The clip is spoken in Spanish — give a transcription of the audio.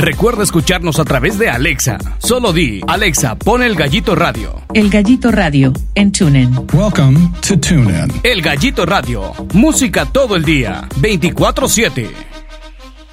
Recuerda escucharnos a través de Alexa. Solo di, Alexa, pon El Gallito Radio. El Gallito Radio en TuneIn. Welcome to TuneIn. El Gallito Radio. Música todo el día, 24/7.